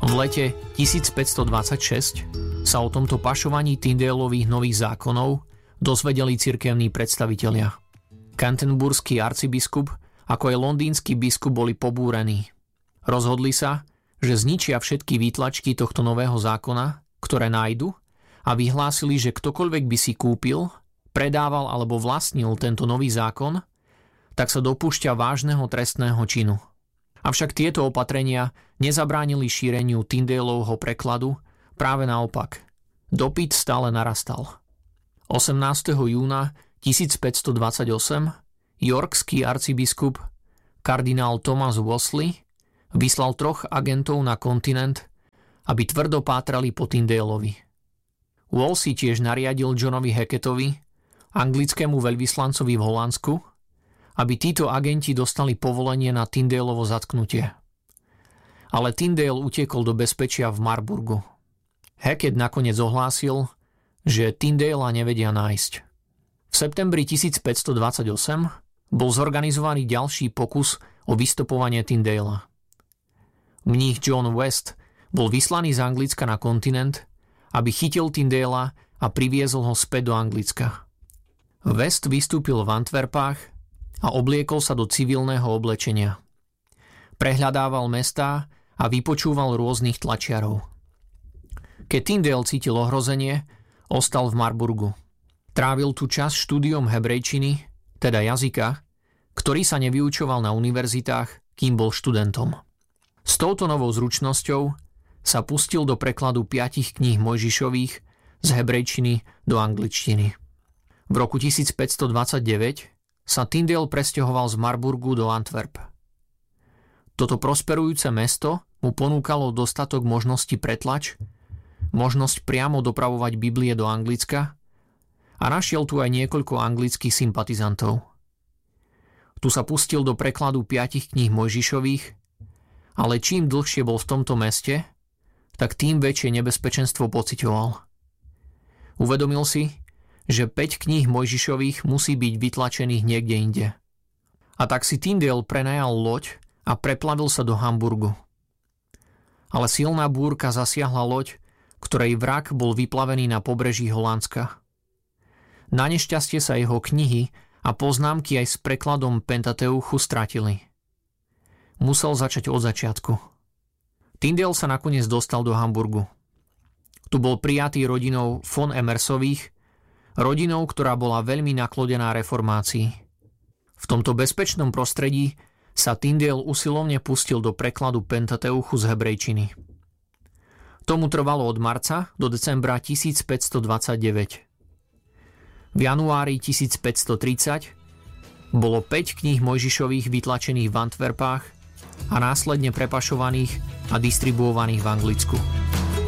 V lete 1526 sa o tomto pašovaní Tyndaleových nových zákonov dozvedeli cirkevní predstavitelia. Canterburský arcibiskup ako aj londýnsky biskup boli pobúrení. Rozhodli sa, že zničia všetky výtlačky tohto nového zákona, ktoré nájdu, a vyhlásili, že ktokoľvek by si kúpil, predával alebo vlastnil tento nový zákon, tak sa dopúšťa vážneho trestného činu. Avšak tieto opatrenia nezabránili šíreniu Tyndaleovho prekladu, práve naopak. Dopyt stále narastal. 18. júna 1528 yorkský arcibiskup kardinál Thomas Wolsey vyslal 3 agentov na kontinent, aby tvrdo pátrali po Tyndaleovi. Wolsey tiež nariadil Johnovi Hackettovi, anglickému veľvyslancovi v Holandsku, aby títo agenti dostali povolenie na Tyndaleovo zatknutie. Ale Tyndale utiekol do bezpečia v Marburgu. Hackett nakoniec ohlásil, že Tyndalea nevedia nájsť. V septembri 1528 bol zorganizovaný ďalší pokus o vystopovanie Tyndalea. Mních John West bol vyslaný z Anglicka na kontinent, aby chytil Tyndalea a priviezol ho späť do Anglicka. West vystúpil v Antwerpách a obliekol sa do civilného oblečenia. Prehľadával mestá a vypočúval rôznych tlačiarov. Keď Tyndale cítil ohrozenie, ostal v Marburgu. Trávil tu čas štúdiom hebrejčiny, teda jazyka, ktorý sa nevyučoval na univerzitách, kým bol študentom. S touto novou zručnosťou sa pustil do prekladu 5 kníh Mojžišových z hebrejčiny do angličtiny. V roku 1529 sa Tyndale presťahoval z Marburgu do Antwerp. Toto prosperujúce mesto mu ponúkalo dostatok možností pretlač, možnosť priamo dopravovať Biblie do Anglicka a našiel tu aj niekoľko anglických sympatizantov. Tu sa pustil do prekladu 5 kníh Mojžišových, ale čím dlhšie bol v tomto meste, tak tým väčšie nebezpečenstvo pociťoval. Uvedomil si, že 5 kníh Mojžišových musí byť vytlačených niekde inde. A tak si Tyndale prenajal loď a preplavil sa do Hamburgu. Ale silná búrka zasiahla loď, ktorej vrak bol vyplavený na pobreží Holandska. Na nešťastie sa jeho knihy a poznámky aj s prekladom Pentateuchu stratili. Musel začať od začiatku. Tyndale sa nakoniec dostal do Hamburgu. Tu bol prijatý rodinou von Emersových, rodinou, ktorá bola veľmi naklonená reformácii. V tomto bezpečnom prostredí sa Tyndale usilovne pustil do prekladu Pentateuchu z hebrejčiny. Tomu trvalo od marca do decembra 1529. V januári 1530 bolo 5 kníh Mojžišových vytlačených v Antwerpách a následne prepašovaných a distribuovaných v Anglicku.